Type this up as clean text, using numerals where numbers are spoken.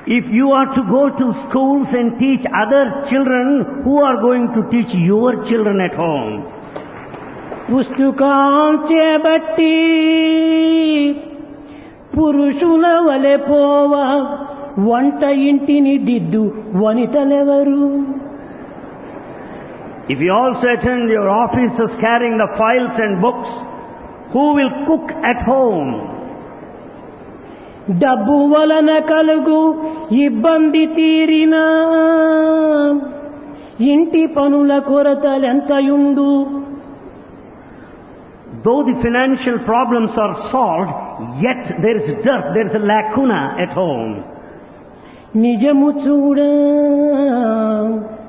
If you are to go to schools and teach other children, who are going to teach your children at home? పుస్తకాంచెబట్టి పురుషుల వలె పోవ వంట ఇంటిని దిద్దు వనితలెవరు? If you also attend your offices carrying the files and books, who will cook at home? డబ్బు వలన కలుగు ఇబ్బంది తీరినా ఇంటి పనుల కొరతలెంతయుండు? Though the financial problems are solved, yet there is dearth, there is a lacuna at home. నిజము చూడ